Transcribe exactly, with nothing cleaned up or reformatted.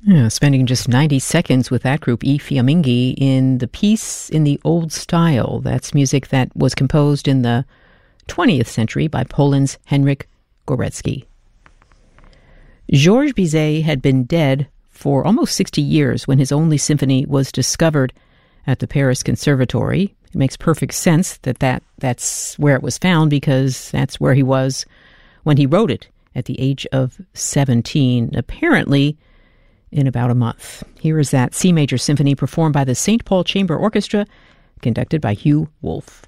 Yeah, spending just ninety seconds with that group, I Fiamminghi, in the piece in the old style. That's music that was composed in the twentieth century by Poland's Henryk Górecki. Georges Bizet had been dead for almost sixty years when his only symphony was discovered at the Paris Conservatory. It makes perfect sense that, that that's where it was found, because that's where he was when he wrote it at the age of seventeen. Apparently, in about a month. Here is that C major symphony performed by the Saint Paul Chamber Orchestra, conducted by Hugh Wolf.